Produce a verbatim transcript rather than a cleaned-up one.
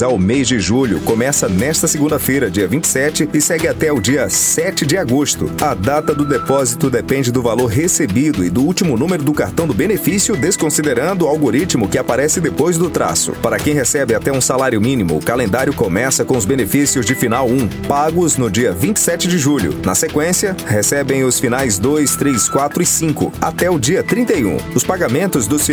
finalizar o mês de julho. Começa nesta segunda-feira, dia vinte e sete, e segue até o dia sete de agosto. A data do depósito depende do valor recebido e do último número do cartão do benefício, desconsiderando o algoritmo que aparece depois do traço. Para quem recebe até um salário mínimo, o calendário começa com os benefícios de final um, pagos no dia vinte e sete de julho. Na sequência, recebem os finais dois, três, quatro e cinco, até o dia trinta e um. Os pagamentos dos